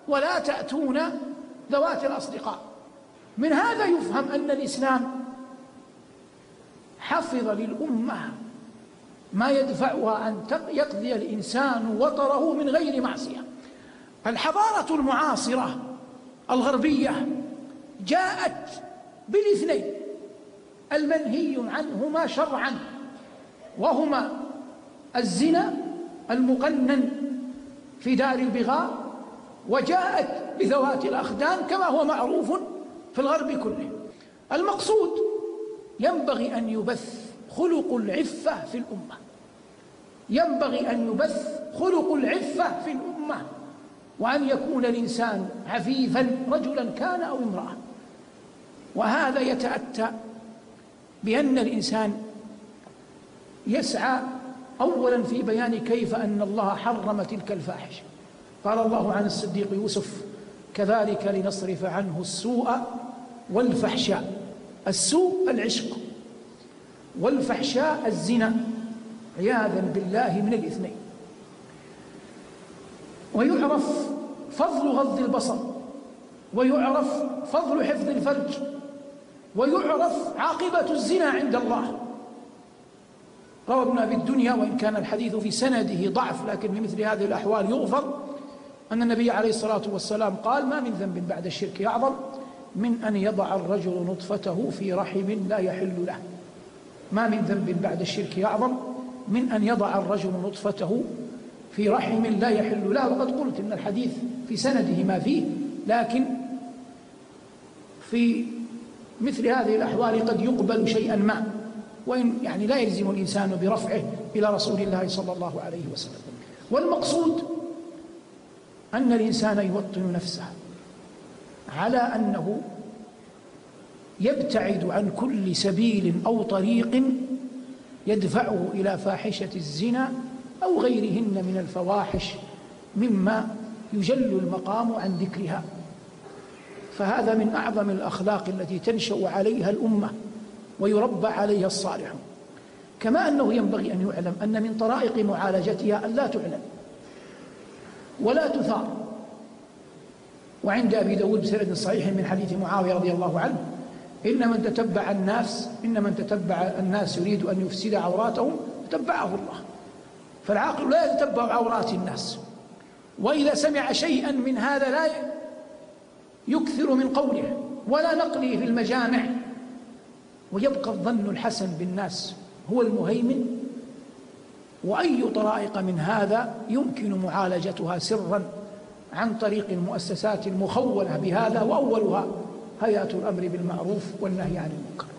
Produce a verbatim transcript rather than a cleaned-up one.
ولا تأتون ذوات الأصدقاء. من هذا يفهم أن الإسلام حفظ للأمة ما يدفعها أن يقضي الإنسان وطره من غير معصية. الحضارة المعاصرة الغربية جاءت بالاثنين المنهي عنهما شرعا، وهما الزنا المقنن في دار البغاء، وجاءت بذوات الأخدان كما هو معروف في الغرب كله. المقصود ينبغي أن يبث خلق العفة في الأمة، ينبغي أن يبث خلق العفة في الأمة، وأن يكون الإنسان عفيفا رجلا كان أو امرأة. وهذا يتأتى بأن الإنسان يسعى أولا في بيان كيف أن الله حرم تلك الفاحشة. قال الله عن الصديق يوسف: كذلك لنصرف عنه السوء والفحشاء. السوء العشق، والفحشاء الزنا، عياذا بالله من الاثنين. ويعرف فضل غض البصر، ويعرف فضل حفظ الفرج، ويعرف عاقبة الزنا عند الله. روى ابن أبي الدنيا، وإن كان الحديث في سنده ضعف لكن في مثل هذه الأحوال يغفر، أن النبي عليه الصلاة والسلام قال: ما من ذنب بعد الشرك أعظم من أن يضع الرجل نطفته في رحم لا يحل له. ما من ذنب بعد الشرك أعظم من أن يضع الرجل نطفته في رحم لا يحل له. وقد قلت إن الحديث في سنده ما فيه، لكن في مثل هذه الأحوال قد يقبل شيئا ما، وإن يعني لا يلزم الإنسان برفعه إلى رسول الله صلى الله عليه وسلم. والمقصود أن الإنسان يوطن نفسه على أنه يبتعد عن كل سبيل أو طريق يدفعه إلى فاحشة الزنا أو غيرهن من الفواحش مما يجل المقام عن ذكرها. فهذا من أعظم الأخلاق التي تنشأ عليها الأمة ويربى عليها الصالحون. كما أنه ينبغي أن يعلم أن من طرائق معالجتها أن لا تعلن ولا تثار. وعند أبي داود بسند صحيح من حديث معاوية رضي الله عنه: إن من تتبع الناس إن من تتبع الناس يريد أن يفسد عوراتهم تتبعه الله. فالعاقل لا يتتبع عورات الناس، وإذا سمع شيئا من هذا لا يكثر من قوله ولا نقله في المجامع، ويبقى الظن الحسن بالناس هو المهيمن. وأي طرائق من هذا يمكن معالجتها سرا عن طريق المؤسسات المخولة بهذا، وأولها هيئة الأمر بالمعروف والنهي عن المنكر.